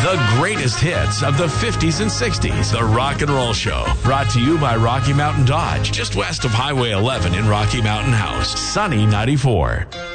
The greatest hits of the 50s and 60s. The Rock and Roll Show. Brought to you by Rocky Mountain Dodge, just west of Highway 11 in Rocky Mountain House. Sunny 94.